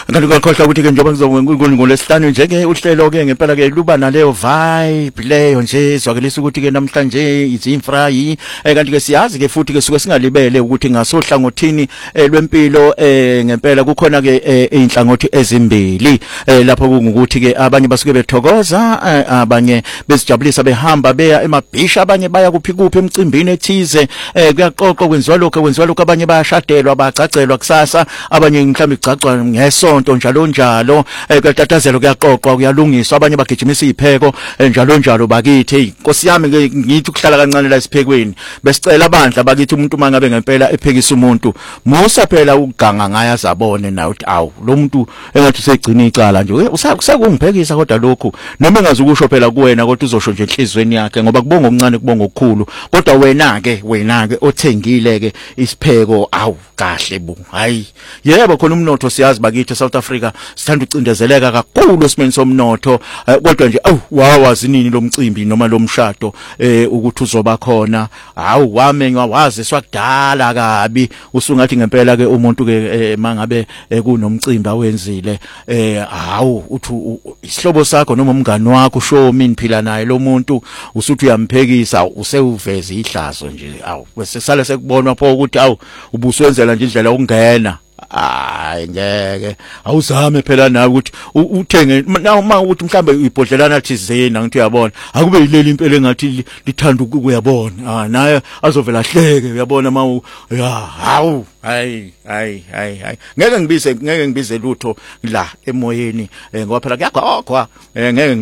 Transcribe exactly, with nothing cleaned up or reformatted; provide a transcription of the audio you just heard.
Kanti ngakhohlwa ukuthi ke njengoba kuzoba ngolesihlanu nje ke uhlelo ke ngempela ke luba naleyo vibe leyo nje izwakelisa ukuthi ke namhlanje izimfry kanti ke siyazi ke futhi ke suke singalibele ukuthi ngasohlangothini lwempilo eh ngempela kukhona ke inhlangothi ezimbili lapho kungukuthi ke abanye basuke bethokoza abanye besijabulisa behamba beya emabhisha abanye baya kuphi kuphi emcimbini ethize kuyaqoqwa kwenziwa lokho kwenziwa lokho abanye bayashadelwa bacacelwa kusasa abanye mhlawumbe igcacwa ngesonto njalo njalo kuyatatazelo kuyaqoqwa kuyalungiswa abanye bagijimisa izipheko njalo njalo bakithi hey Nkosi yami ngithi ukuhlala kancane la isiphekweni besicela abandla bakithi umuntu mangabe ngempela ephekisa umuntu musa phela ukuganga ngaya zabone na uthi awu lo muntu engathi usegcina icala nje usakungiphekisa kodwa lokho noma engazi ukusho phela kuwena kodwa uzosho nje enhlizweni yakhe ngoba kubonga okuncane kubonga okukhulu kodwa wena ke wena ke othengile ke isipheko awu kahle bu hayi yebo khona umnotho siyazi bakithi South Africa sithanda ucindezeleka kakhulu esimeni somnotho kodwa nje awu wawazi nini lo mcimbi noma lo mshado eh ukuthi uzoba khona hawu wamenywa waziswa kudala kabi usungathi ngempela ke umuntu ke mangabe kunomcimbi awenzile eh hawu uthi isihlobo sakho noma umngani wakho usho mina phila naye lo muntu usuthi uyamphekisa usewuveza ihlazo nje awu bese sale sekubonwa pho ukuthi awu ubuswenzela nje indlela okungena hayi ngeke awuzame phela nawe ukuthi uthenge uma ukuthi mhlambe ibhodlelana thizeni ngithi uyabona akube yileli impela engathi lithanda ukuyabona ah naye azovela hleke uyabona ma ya hawu hayi hayi hayi hayi ngeke ngibize ngeke ngibize lutho la emoyeni ngoba phela kuyagqokwa ngeke